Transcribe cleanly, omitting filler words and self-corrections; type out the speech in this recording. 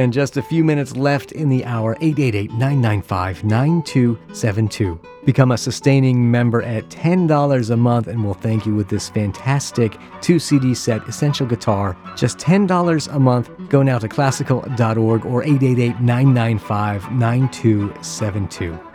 And just a few minutes left in the hour, 888-995-9272. Become a sustaining member at $10 a month and we'll thank you with this fantastic 2-CD set, Essential Guitar. Just $10 a month. Go now to classical.org or 888-995-9272.